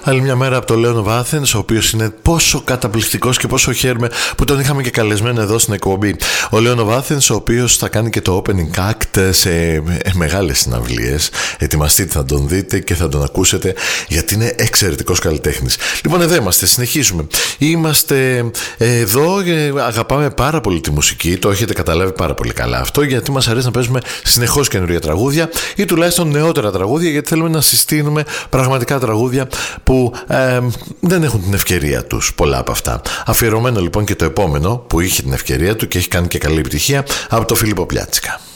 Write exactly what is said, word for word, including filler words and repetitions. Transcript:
Άλλη μια μέρα από το Λέον of Athens, ο οποίος είναι πόσο καταπληκτικός και πόσο χαίρομαι που τον είχαμε και καλεσμένο εδώ στην εκπομπή. Ο Λέον of Athens, ο οποίος θα κάνει και το opening act σε μεγάλες συναυλίες. Ετοιμαστείτε να τον δείτε και θα τον ακούσετε, γιατί είναι εξαιρετικός καλλιτέχνης. Λοιπόν, εδώ είμαστε, συνεχίζουμε. Είμαστε εδώ, αγαπάμε πάρα πολύ τη μουσική, το έχετε καταλάβει πάρα πολύ καλά αυτό, γιατί μας αρέσει να παίζουμε συνεχώς καινούργια τραγούδια ή τουλάχιστον νεότερα τραγούδια, γιατί θέλουμε να συστήνουμε πραγματικά τραγούδια που ε, δεν έχουν την ευκαιρία τους, πολλά από αυτά. Αφιερωμένο λοιπόν και το επόμενο που είχε την ευκαιρία του και έχει κάνει και καλή επιτυχία, από το Φίλιππο Πλιάτσικα.